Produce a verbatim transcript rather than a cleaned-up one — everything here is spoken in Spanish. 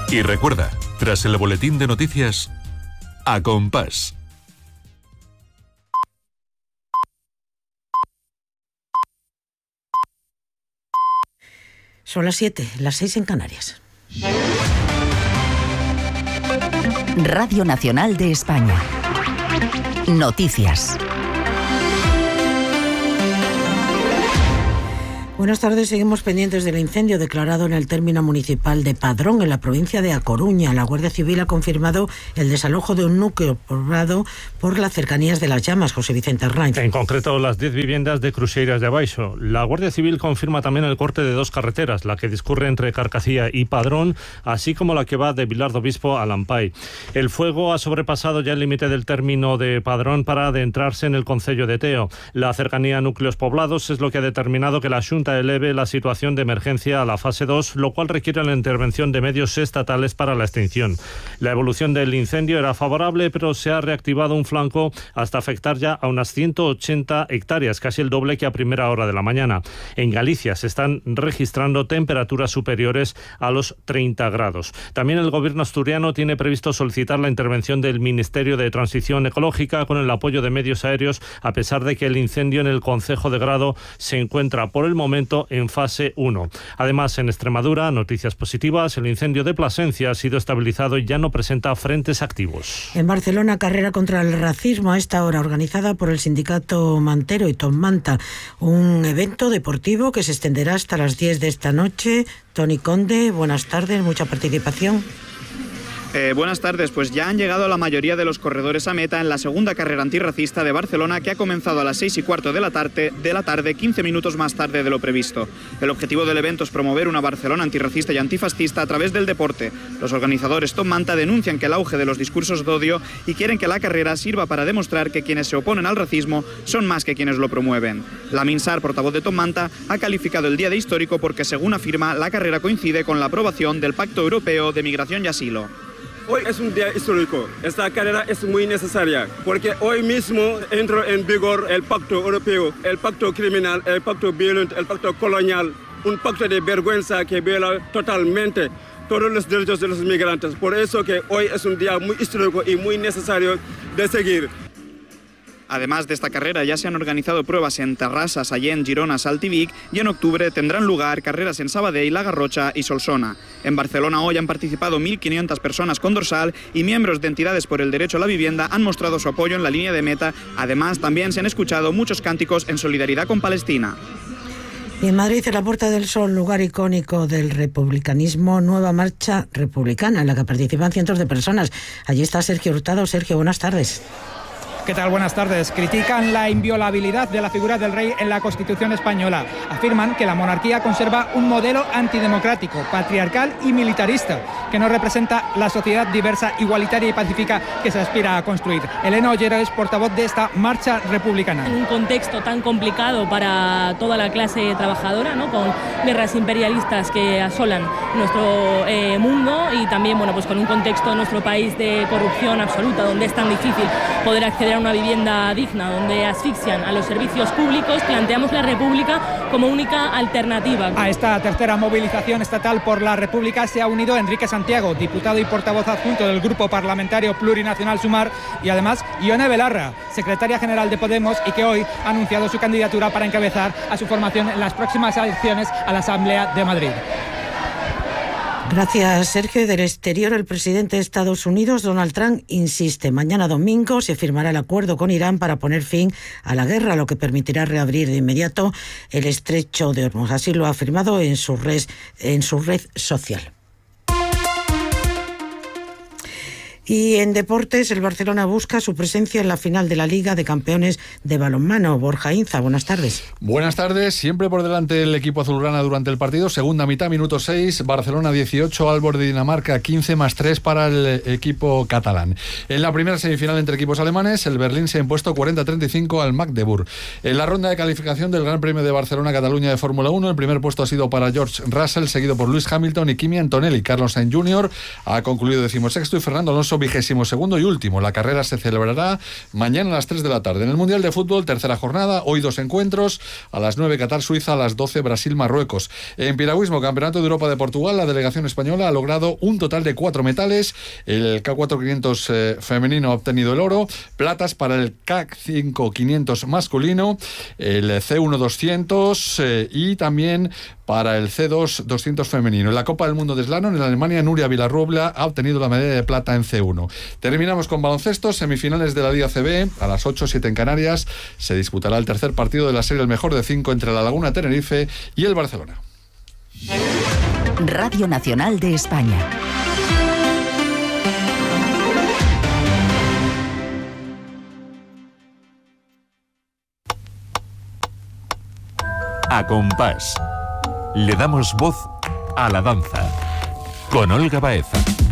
Y recuerda, tras el boletín de noticias, A Compás. Son las siete, las seis en Canarias. Radio Nacional de España. Noticias. Buenas tardes, seguimos pendientes del incendio declarado en el término municipal de Padrón, en la provincia de A Coruña. La Guardia Civil ha confirmado el desalojo de un núcleo poblado por las cercanías de las llamas. José Vicente Arnaiz. En concreto, las diez viviendas de Cruxeiras de Abaixo. La Guardia Civil confirma también el corte de dos carreteras, la que discurre entre Carcacía y Padrón, así como la que va de Vilar do Bispo a Lampay. El fuego ha sobrepasado ya el límite del término de Padrón para adentrarse en el concello de Teo. La cercanía a núcleos poblados es lo que ha determinado que la Xunta eleve la situación de emergencia a la fase dos, lo cual requiere la intervención de medios estatales para la extinción. La evolución del incendio era favorable, pero se ha reactivado un flanco hasta afectar ya a unas ciento ochenta hectáreas, casi el doble que a primera hora de la mañana. En Galicia se están registrando temperaturas superiores a los treinta grados. También el gobierno asturiano tiene previsto solicitar la intervención del Ministerio de Transición Ecológica con el apoyo de medios aéreos, a pesar de que el incendio en el concejo de Grado se encuentra por el momento en fase uno. Además, en Extremadura, noticias positivas, el incendio de Plasencia ha sido estabilizado y ya no presenta frentes activos. En Barcelona, carrera contra el racismo, a esta hora organizada por el sindicato Mantero y Tom Manta, un evento deportivo que se extenderá hasta las diez de esta noche. Toni Conde, buenas tardes, mucha participación. Eh, buenas tardes, pues ya han llegado la mayoría de los corredores a meta en la segunda carrera antirracista de Barcelona, que ha comenzado a las seis y cuarto de la tarde, de la tarde, quince minutos más tarde de lo previsto. El objetivo del evento es promover una Barcelona antirracista y antifascista a través del deporte. Los organizadores Tom Manta denuncian que el auge de los discursos de odio y quieren que la carrera sirva para demostrar que quienes se oponen al racismo son más que quienes lo promueven. Lamin Sarr, portavoz de Tom Manta, ha calificado el día de histórico porque, según afirma, la carrera coincide con la aprobación del Pacto Europeo de Migración y Asilo. Hoy es un día histórico. Esta carrera es muy necesaria porque hoy mismo entró en vigor el pacto europeo, el pacto criminal, el pacto violento, el pacto colonial, un pacto de vergüenza que viola totalmente todos los derechos de los migrantes. Por eso que hoy es un día muy histórico y muy necesario de seguir. Además de esta carrera, ya se han organizado pruebas en Terrassa, Sallent, Girona, Salt y Vic, y en octubre tendrán lugar carreras en Sabadell, La Garrocha y Solsona. En Barcelona hoy han participado mil quinientas personas con dorsal y miembros de entidades por el derecho a la vivienda han mostrado su apoyo en la línea de meta. Además, también se han escuchado muchos cánticos en solidaridad con Palestina. Y en Madrid, en la Puerta del Sol, lugar icónico del republicanismo, nueva marcha republicana en la que participan cientos de personas. Allí está Sergio Hurtado. Sergio, buenas tardes. ¿Qué tal? Buenas tardes. Critican la inviolabilidad de la figura del rey en la Constitución española. Afirman que la monarquía conserva un modelo antidemocrático, patriarcal y militarista, que no representa la sociedad diversa, igualitaria y pacífica que se aspira a construir. Elena Ollero es portavoz de esta marcha republicana. En un contexto tan complicado para toda la clase trabajadora, ¿no? Con guerras imperialistas que asolan nuestro eh, mundo y también, bueno, pues con un contexto en nuestro país de corrupción absoluta, donde es tan difícil poder acceder a una vivienda digna, donde asfixian a los servicios públicos, planteamos la República como única alternativa. A esta tercera movilización estatal por la República se ha unido Enrique Santiago, diputado y portavoz adjunto del Grupo Parlamentario Plurinacional Sumar, y además Ione Belarra, secretaria general de Podemos, y que hoy ha anunciado su candidatura para encabezar a su formación en las próximas elecciones a la Asamblea de Madrid. Gracias, Sergio. Del exterior, el presidente de Estados Unidos, Donald Trump, insiste. Mañana domingo se firmará el acuerdo con Irán para poner fin a la guerra, lo que permitirá reabrir de inmediato el estrecho de Hormuz. Así lo ha afirmado en su red, en su red social. Y en deportes, el Barcelona busca su presencia en la final de la Liga de Campeones de Balonmano. Borja Inza, buenas tardes. Buenas tardes. Siempre por delante el equipo azulgrana durante el partido. Segunda mitad, minuto seis. Barcelona dieciocho, Aalborg de Dinamarca quince más tres para el equipo catalán. En la primera semifinal entre equipos alemanes, el Berlín se ha impuesto cuarenta a treinta y cinco al Magdeburg. En la ronda de calificación del Gran Premio de Barcelona-Cataluña de Fórmula uno, el primer puesto ha sido para George Russell, seguido por Lewis Hamilton y Kimi Antonelli. Carlos Sainz junior ha concluido decimosexto y Fernando Alonso paso vigésimo segundo y último. La carrera se celebrará mañana a las tres de la tarde. En el Mundial de Fútbol, tercera jornada, hoy dos encuentros, a las nueve Qatar-Suiza, a las doce Brasil-Marruecos. En piragüismo, Campeonato de Europa de Portugal, la delegación española ha logrado un total de cuatro metales. El K cuatro quinientos eh, femenino ha obtenido el oro, platas para el K cinco quinientos masculino, el C uno doscientos eh, y también para el C dos doscientos femenino. En la Copa del Mundo de Slalom, en Alemania, Nuria Villarrubla ha obtenido la medalla de plata en C uno. Terminamos con baloncesto, semifinales de la Liga C B, a las ocho, siete en Canarias. Se disputará el tercer partido de la serie El Mejor de Cinco entre La Laguna Tenerife y el Barcelona. Radio Nacional de España. A compás. Le damos voz a la danza. Con Olga Baeza.